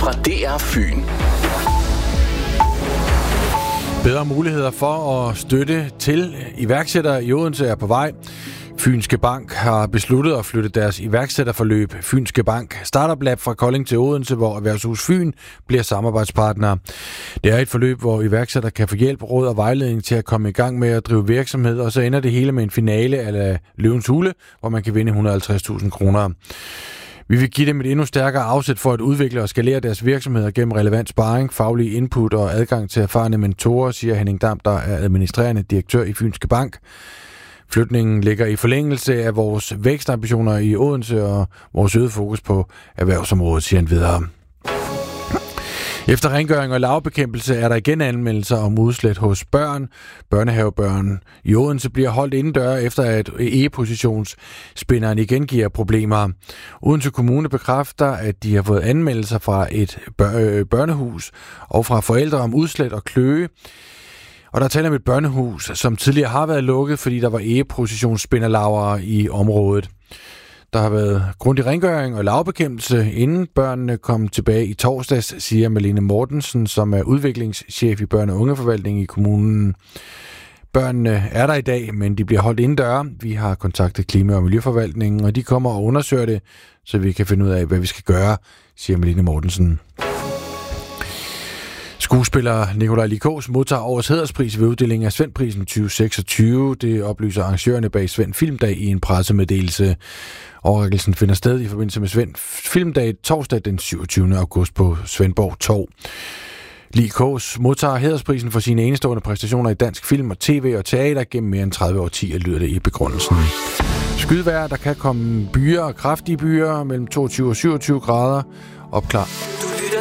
fra DR Fyn. Bedre muligheder for at støtte til iværksættere i Odense er på vej. Fynske Bank har besluttet at flytte deres iværksætterforløb Fynske Bank Startup Lab fra Kolding til Odense, hvor Erhvervshus Fyn bliver samarbejdspartner. Det er et forløb, hvor iværksættere kan få hjælp, råd og vejledning til at komme i gang med at drive virksomhed, og så ender det hele med en finale af Løvens Hule, hvor man kan vinde 150.000 kroner. Vi vil give dem et endnu stærkere afsæt for at udvikle og skalere deres virksomheder gennem relevant sparring, faglig input og adgang til erfarne mentorer, siger Henning Dam, der er administrerende direktør i Fynske Bank. Flytningen ligger i forlængelse af vores vækstambitioner i Odense og vores øget fokus på erhvervsområdet, siger han videre. Efter rengøring og lavbekæmpelse er der igen anmeldelser om udslæt hos børn. Børnehavebørn i Odense bliver holdt indendør efter at e-positionsspinderen igen giver problemer. Odense Kommune bekræfter, at de har fået anmeldelser fra et børnehus og fra forældre om udslæt og kløe. Og der taler om et børnehus, som tidligere har været lukket, fordi der var e-positionsspinderlavere i området. Der har været grundig rengøring og lavbekæmpelse, inden børnene kom tilbage i torsdags, siger Malene Mortensen, som er udviklingschef i børne- og ungeforvaltningen i kommunen. Børnene er der i dag, men de bliver holdt indendøre. Vi har kontaktet Klima- og Miljøforvaltningen, og de kommer og undersøger det, så vi kan finde ud af, hvad vi skal gøre, siger Malene Mortensen. Skuespiller Nikolaj Likos modtager årets hæderspris ved uddelingen af Svendprisen 2026. Det oplyser arrangørerne bag Svend Filmdag i en pressemeddelelse. Overrækkelsen finder sted i forbindelse med Svend Filmdag torsdag den 27. august på Svendborg Torv. Likos modtager hædersprisen for sine enestående præstationer i dansk film og tv og teater gennem mere end 30 årtier, lyder det i begrundelsen. Skydvejr, der kan komme byer og kraftige byer mellem 22 og 27 grader. Opklar